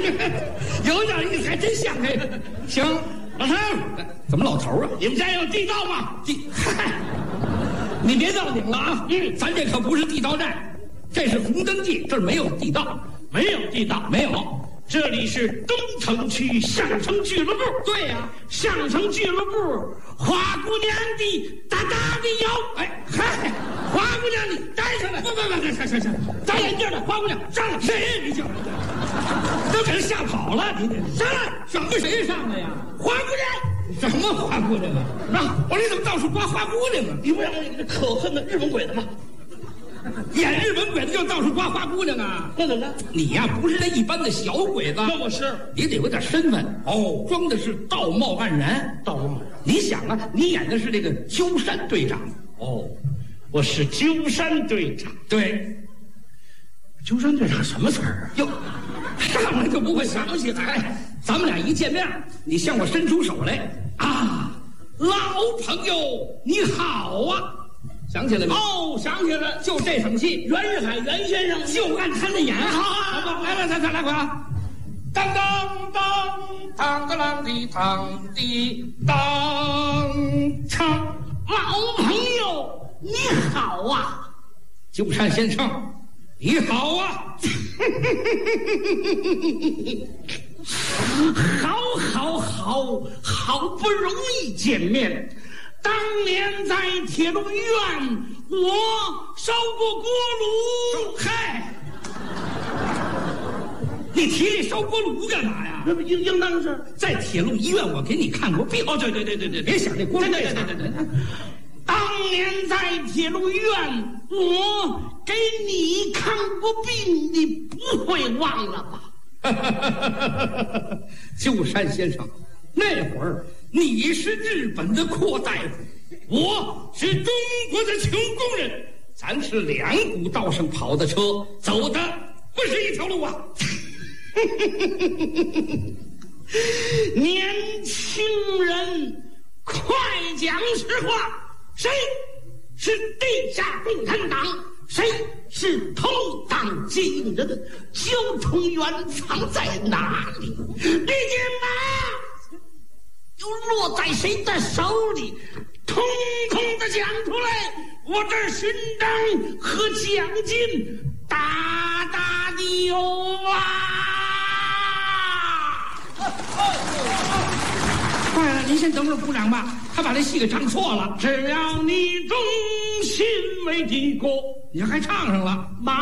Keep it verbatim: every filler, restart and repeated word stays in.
有点意思，还真像这个。行，老头，怎么老头啊？你们家有地道吗？地，嗨，你别闹顶了啊！嗯，咱这可不是地道战，这是红灯记，这儿没有地道，没有地道，没有。这里是东城区相声俱乐部。对呀、啊，相声俱乐部，花姑娘的大大的腰。哎嗨，花姑娘你带上来！不不不，行行行，戴眼镜的花姑娘上来！谁？你叫都给人吓跑了！你上来！什么谁上来呀？花姑娘？什么花姑娘啊？啊！我说你怎么到处刮花姑娘啊？你不让那个可恨的日本鬼子吗？演日本鬼子就到处刮花姑娘啊？那怎么着？你呀、啊，不是那一般的小鬼子，那我是，你得有点身份哦，装的是道貌岸然。道貌岸然，你想啊，你演的是这个鸠山队长哦，我是鸠山队长。对，鸠山队长什么词儿啊？哟，上来就不会想起来。咱们俩一见面，你向我伸出手来啊，老朋友你好啊。想起来没？哦，想起来了，就这场戏，袁世凯袁先生就按他那演。好，好，好，来来，咱咱来回啊！当当当当个啷的当的当唱，老朋友你好啊，鸠山先生你好啊，好好好，好不容易见面。当年在铁路医院，我烧过锅炉。嗨，你提这烧锅炉干嘛呀？那不应应当是在铁路医院，我给你看过病。哦，对对对对对，别想这锅炉。对对对对对。当年在铁路医院，我给你看过病，你不会忘了吧？鸠山先生，那会儿你是日本的阔大夫，我是中国的穷工人，咱是两股道上跑的车，走的不是一条路啊。年轻人，快讲实话，谁是地下共产党？谁是同党接应人？交通员藏在哪里？利剑马又落在谁的手里？通通的讲出来！我这儿勋章和奖金大大的有啊！坏了，您先等会儿鼓掌吧，他把这戏给唱错了。只要你衷心为的国，你还唱上了。